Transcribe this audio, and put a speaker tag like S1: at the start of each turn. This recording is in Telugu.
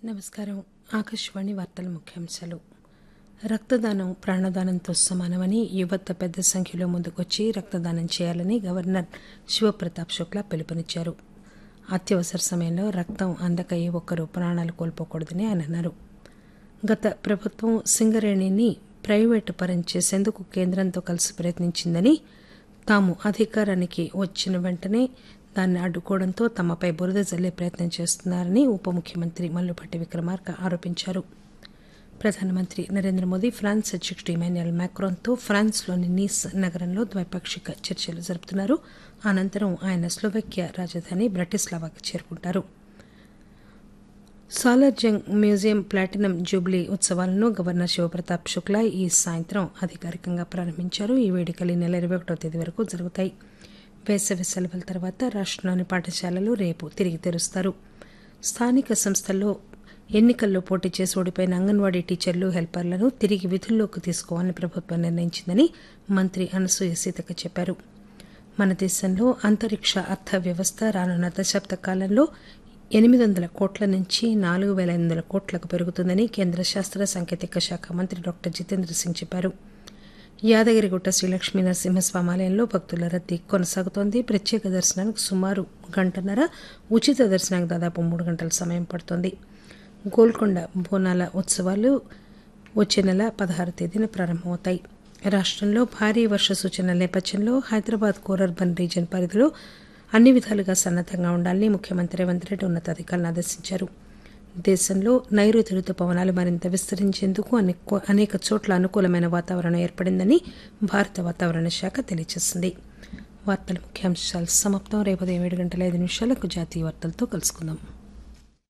S1: నమస్కారం. ఆకాశవాణి వార్తల ముఖ్యాంశాలు. రక్తదానం ప్రాణదానంతో సమానమని యువత పెద్ద సంఖ్యలో ముందుకొచ్చి రక్తదానం చేయాలని గవర్నర్ శివప్రతాప్ శుక్లా పిలుపునిచ్చారు. అత్యవసర సమయంలో రక్తం అందక ఏ ఒక్కరూ ప్రాణాలు కోల్పోకూడదని ఆయన అన్నారు. గత ప్రభుత్వం సింగరేణిని ప్రైవేటు పరం చేసేందుకు కేంద్రంతో కలిసి ప్రయత్నించిందని, తాము అధికారానికి వచ్చిన వెంటనే దాన్ని అడ్డుకోవడంతో తమపై బురద జల్లే ప్రయత్నం చేస్తున్నారని ఉప ముఖ్యమంత్రి మల్లుపట్టి విక్రమార్క ఆరోపించారు. ప్రధానమంత్రి నరేంద్ర మోదీ ఫ్రాన్స్ అధ్యక్షుడు ఇమాన్యుయల్ మాక్రాన్తో ఫ్రాన్స్లోని నీస్ నగరంలో ద్వైపాక్షిక చర్చలు జరుపుతున్నారు. అనంతరం ఆయన స్లోవేకియా రాజధాని బ్రటిస్లావాకు చేరుకుంటారు. సాలార్జంగ్ మ్యూజియం ప్లాటినం జూబ్లీ ఉత్సవాలను గవర్నర్ శివప్రతాప్ శుక్లా ఈ సాయంత్రం అధికారికంగా ప్రారంభించారు. ఈ వేడుకలు ఈ నెల 21వ తేదీ వరకు జరుగుతాయి. వేసవి సెలవుల తర్వాత రాష్ట్రంలోని పాఠశాలలు రేపు తిరిగి తెరుస్తారు. స్థానిక సంస్థల్లో ఎన్నికల్లో పోటీ చేసి ఓడిపోయిన అంగన్వాడీ టీచర్లు, హెల్పర్లను తిరిగి విధుల్లోకి తీసుకోవాలని ప్రభుత్వం నిర్ణయించిందని మంత్రి అనసూయ సీతక్క చెప్పారు. మన దేశంలో అంతరిక్ష అర్థ వ్యవస్థ రానున్న దశాబ్ద కాలంలో 800 కోట్ల నుంచి 4,500 కోట్లకు పెరుగుతుందని కేంద్ర శాస్త్ర సాంకేతిక శాఖ మంత్రి డాక్టర్ జితేంద్ర సింగ్ చెప్పారు. యాదగిరిగుట్ట శ్రీ లక్ష్మీ నరసింహస్వామి ఆలయంలో భక్తుల రద్దీ కొనసాగుతోంది. ప్రత్యేక దర్శనానికి సుమారు గంటన్నర, ఉచిత దర్శనానికి దాదాపు 3 గంటల సమయం పడుతోంది. గోల్కొండ బోనాల ఉత్సవాలు వచ్చే నెల 16వ తేదీన ప్రారంభమవుతాయి. రాష్ట్రంలో భారీ వర్ష సూచనల నేపథ్యంలో హైదరాబాద్ కోర్ అర్బన్ రీజియన్ పరిధిలో అన్ని విధాలుగా సన్నద్దంగా ఉండాలని ముఖ్యమంత్రి రేవంత్ రెడ్డి ఉన్నతాధికారులను ఆదేశించారు. దేశంలో నైరుతి రుతుపవనాలు మరింత విస్తరించేందుకు అనేక చోట్ల అనుకూలమైన వాతావరణం ఏర్పడిందని భారత వాతావరణ శాఖ తెలియజేసింది. వార్తల ముఖ్యాంశాలు సమాప్తం. రేపు ఉదయం 7 గంటల 5 నిమిషాలకు జాతీయ వార్తలతో కలుసుకుందాం.